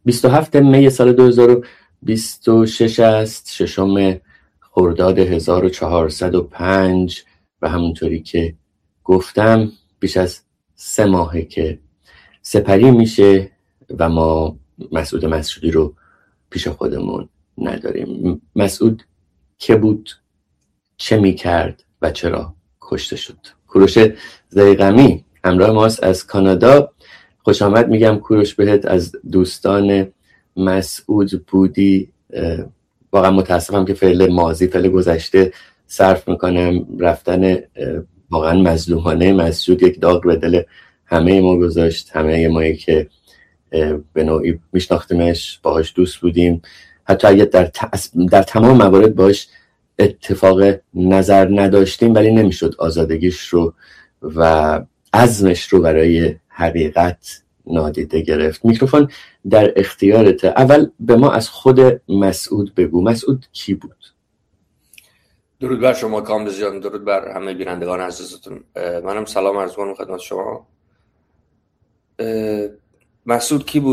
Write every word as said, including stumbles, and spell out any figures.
بیست و هفتم می سال دو هزار و بیست و شش است، ششم خرداد هزار و چهارصد و پنج و همونطوری که گفتم بیش از سه ماهه که سپری میشه و ما مسعود مسعودی رو پیش خودمون نداریم. مسعود که بود، چه میکرد و چرا کشته شد؟ کوروش ضیغمی همراه ماست از کانادا. خوش آمد میگم کوروش بهت، از دوستان مسعود بودی. واقعا متاسفم که فعل ماضی فعل گذشته صرف میکنم. رفتن واقعا مظلومانه مسعود یک داغ به دل همه ما گذاشت، همه مایی که به نوعی میشناختیمش، باهاش دوست بودیم، حتی اگه در, در تمام موارد باهاش اتفاق نظر نداشتیم، ولی نمیشد آزادگیش رو و عزمش رو برای حقیقت نادیده گرفت. میکروفون در اختیارته. اول به ما از خود مسعود بگو. مسعود کی بود؟ درود بر شما کامبیز جان، درود بر همه بینندگان عزیزتون. منم سلام عرض می‌کنم خدمت شما. مسعود کی بود؟